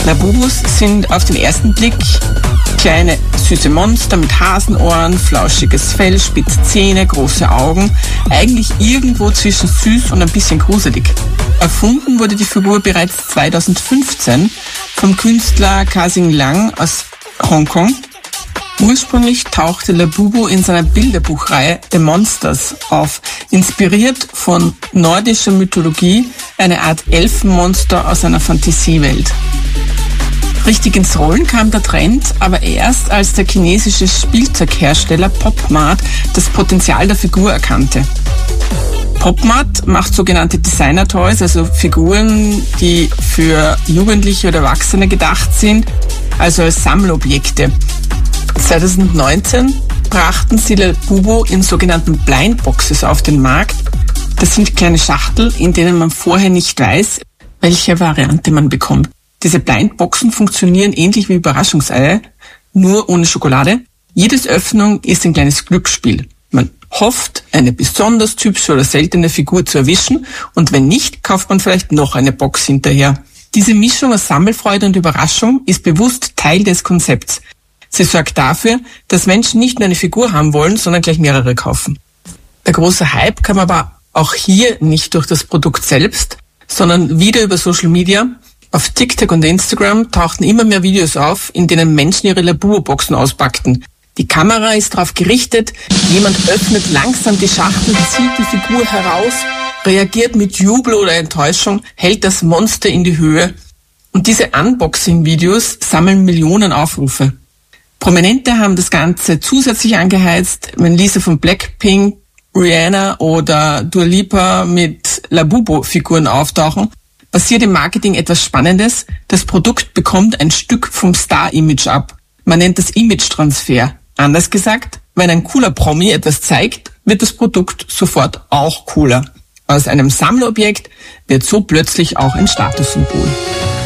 Labubus sind auf den ersten Blick kleine, süße Monster mit Hasenohren, flauschiges Fell, spitze Zähne, große Augen. Eigentlich irgendwo zwischen süß und ein bisschen gruselig. Erfunden wurde die Figur bereits 2015 vom Künstler Ka-Sing Lang aus Hongkong. Ursprünglich tauchte Labubu in seiner Bilderbuchreihe The Monsters auf, inspiriert von nordischer Mythologie, eine Art Elfenmonster aus einer Fantasiewelt. Richtig ins Rollen kam der Trend aber erst, als der chinesische Spielzeughersteller PopMart das Potenzial der Figur erkannte. PopMart macht sogenannte Designer-Toys, also Figuren, die für Jugendliche oder Erwachsene gedacht sind, also als Sammelobjekte. 2019 brachten sie Labubu in sogenannten Blindboxes auf den Markt. Das sind kleine Schachteln, in denen man vorher nicht weiß, welche Variante man bekommt. Diese Blindboxen funktionieren ähnlich wie Überraschungseier, nur ohne Schokolade. Jedes Öffnung ist ein kleines Glücksspiel. Man hofft, eine besonders typische oder seltene Figur zu erwischen, und wenn nicht, kauft man vielleicht noch eine Box hinterher. Diese Mischung aus Sammelfreude und Überraschung ist bewusst Teil des Konzepts. Sie sorgt dafür, dass Menschen nicht nur eine Figur haben wollen, sondern gleich mehrere kaufen. Der große Hype kam aber auch hier nicht durch das Produkt selbst, sondern wieder über Social Media. Auf TikTok und Instagram tauchten immer mehr Videos auf, in denen Menschen ihre Labubu-Boxen auspackten. Die Kamera ist darauf gerichtet, jemand öffnet langsam die Schachtel, zieht die Figur heraus, reagiert mit Jubel oder Enttäuschung, hält das Monster in die Höhe. Und diese Unboxing-Videos sammeln Millionen Aufrufe. Prominente haben das Ganze zusätzlich angeheizt, wenn Lisa von Blackpink, Rihanna oder Dua Lipa mit Labubu-Figuren auftauchen, passiert im Marketing etwas Spannendes. Das Produkt bekommt ein Stück vom Star-Image ab. Man nennt das Image-Transfer. Anders gesagt, wenn ein cooler Promi etwas zeigt, wird das Produkt sofort auch cooler. Aus einem Sammelobjekt wird so plötzlich auch ein Statussymbol.